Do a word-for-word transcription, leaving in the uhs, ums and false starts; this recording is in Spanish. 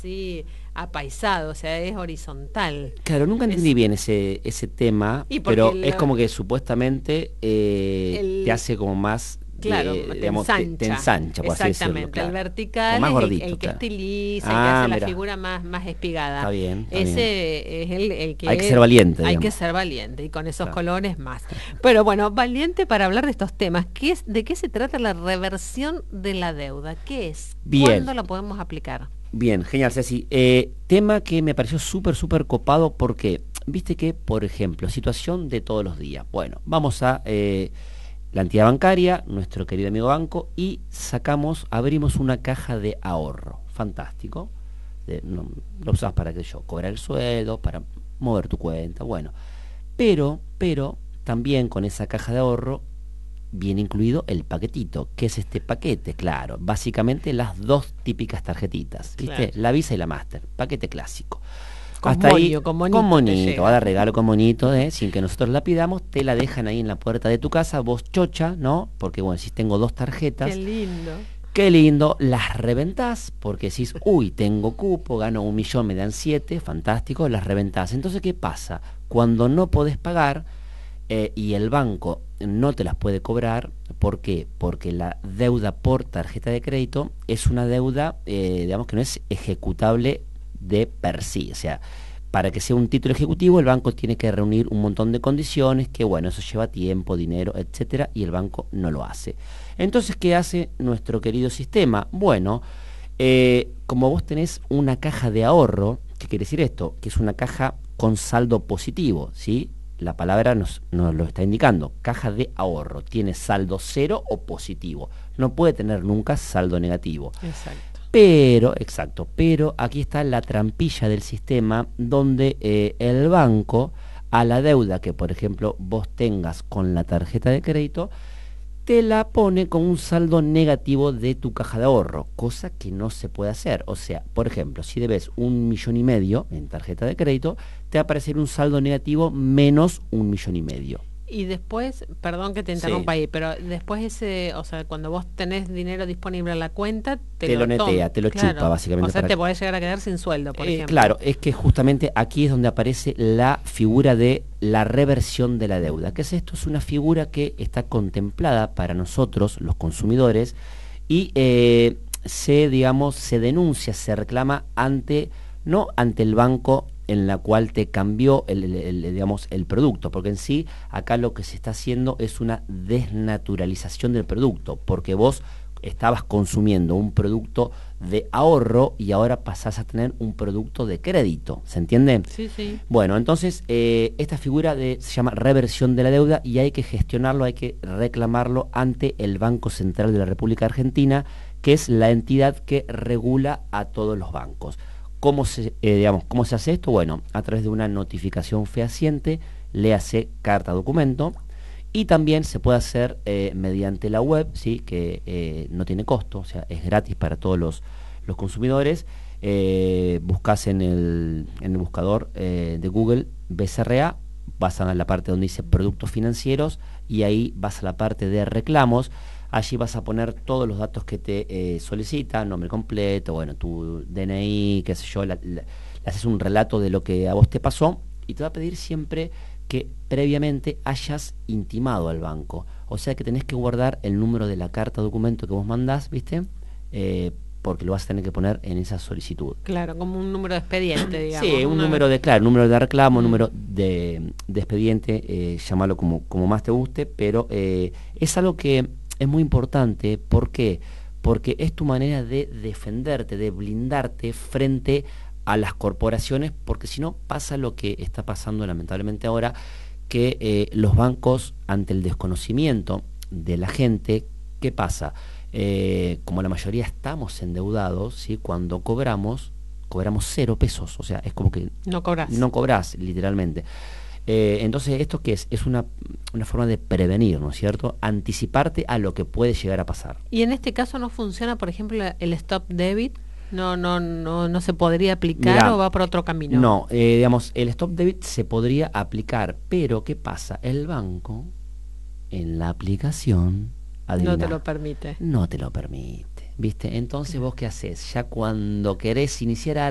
así apaisado, o sea, es horizontal. Claro, nunca entendí es... bien ese ese tema, pero el... es como que supuestamente eh, el... te hace como más... Claro, de, te, digamos, ensancha. te, te ensancha, por así decirlo. Exactamente, Claro. el vertical más es gordito, el, el que claro. estiliza, ah, el que hace mira. la figura más, más espigada. Está bien, está Ese bien. es el, el que... Hay que ser valiente, Hay digamos. que ser valiente, y con esos claro. colores más. Pero bueno, valiente para hablar de estos temas. ¿Qué es, ¿De qué se trata la reversión de la deuda? ¿Qué es? Bien. ¿Cuándo la podemos aplicar? Bien, genial, Ceci. Eh, tema que me pareció súper, súper copado porque, viste que, por ejemplo, situación de todos los días. Bueno, vamos a... Eh, la entidad bancaria, nuestro querido amigo banco, y sacamos, abrimos una caja de ahorro. Fantástico. De, no, lo usas para que yo cobrar el sueldo, para mover tu cuenta, bueno. Pero, pero, también con esa caja de ahorro viene incluido el paquetito. ¿Qué es este paquete? Claro, básicamente las dos típicas tarjetitas, ¿viste? Claro. La Visa y la Master, paquete clásico. Con Hasta moño, ahí, con monito, con monito, ahora regalo con monito, ¿eh? Sin que nosotros la pidamos, te la dejan ahí en la puerta de tu casa, vos chocha, ¿no? Porque bueno, si tengo dos tarjetas. Qué lindo. Qué lindo, las reventás, porque decís, uy, tengo cupo, gano un millón, me dan siete, fantástico, las reventás. Entonces, ¿qué pasa? Cuando no podés pagar eh, y el banco no te las puede cobrar, ¿por qué? Porque la deuda por tarjeta de crédito es una deuda, eh, digamos que no es ejecutable de per sí, o sea, para que sea un título ejecutivo el banco tiene que reunir un montón de condiciones que bueno, eso lleva tiempo, dinero, etcétera, y el banco no lo hace. Entonces, ¿qué hace nuestro querido sistema? Bueno, eh, como vos tenés una caja de ahorro, ¿qué quiere decir esto? Que es una caja con saldo positivo, ¿sí? La palabra nos, nos lo está indicando, caja de ahorro, tiene saldo cero o positivo, no puede tener nunca saldo negativo. Exacto. Pero, exacto, pero aquí está la trampilla del sistema donde eh, el banco a la deuda que, por ejemplo, vos tengas con la tarjeta de crédito, te la pone con un saldo negativo de tu caja de ahorro, cosa que no se puede hacer. O sea, por ejemplo, si debes un millón y medio en tarjeta de crédito, te va a aparecer un saldo negativo menos un millón y medio. Y después, perdón que te interrumpa sí. ahí, pero después ese, o sea, cuando vos tenés dinero disponible en la cuenta, te, te lo, lo netea, te lo claro. chupa básicamente. O sea, para te que... podés llegar a quedar sin sueldo, por eh, ejemplo. Claro, es que justamente aquí es donde aparece la figura de la reversión de la deuda. ¿Qué es esto? Es una figura que está contemplada para nosotros, los consumidores, y eh, se, digamos, se denuncia, se reclama ante, no ante el banco en la cual te cambió el, el, el, digamos, el producto, porque en sí acá lo que se está haciendo es una desnaturalización del producto, porque vos estabas consumiendo un producto de ahorro y ahora pasás a tener un producto de crédito, ¿se entiende? Sí, sí. Bueno, entonces eh, esta figura de, se llama reversión de la deuda y hay que gestionarlo, hay que reclamarlo ante el Banco Central de la República Argentina, que es la entidad que regula a todos los bancos. ¿Cómo se, eh, digamos, ¿Cómo se hace esto? Bueno, a través de una notificación fehaciente, léase carta documento, y también se puede hacer eh, mediante la web, ¿sí? Que eh, no tiene costo, o sea, es gratis para todos los, los consumidores. Eh, buscas en el, en el buscador eh, de Google B C R A, vas a la parte donde dice productos financieros y ahí vas a la parte de reclamos. Allí vas a poner todos los datos que te eh, solicitan, nombre completo, bueno, tu D N I, qué sé yo, la, la, le haces un relato de lo que a vos te pasó y te va a pedir siempre que previamente hayas intimado al banco. O sea que tenés que guardar el número de la carta documento que vos mandás, ¿viste? Eh, porque lo vas a tener que poner en esa solicitud. Claro, como un número de expediente, digamos. Sí, un una... número de, claro, número de reclamo, mm. número de, de expediente, eh, llámalo como, como más te guste, pero eh, es algo que es muy importante. ¿Por qué? Porque es tu manera de defenderte, de blindarte frente a las corporaciones, porque si no pasa lo que está pasando lamentablemente ahora, que eh, los bancos, ante el desconocimiento de la gente, ¿qué pasa? Eh, como la mayoría estamos endeudados, ¿sí? Cuando cobramos, cobramos cero pesos, o sea, es como que no cobrás, no cobrás literalmente. Eh, entonces, ¿esto qué es? Es una, una forma de prevenir, ¿no es cierto? Anticiparte a lo que puede llegar a pasar. Y en este caso no funciona, por ejemplo, el stop debit. No, no, no, no se podría aplicar. Mirá, o va por otro camino. No, eh, digamos, el stop debit se podría aplicar, pero ¿qué pasa? El banco en la aplicación adivina, no te lo permite. No te lo permite, ¿viste? Entonces, ¿vos qué haces? Ya cuando querés iniciar algo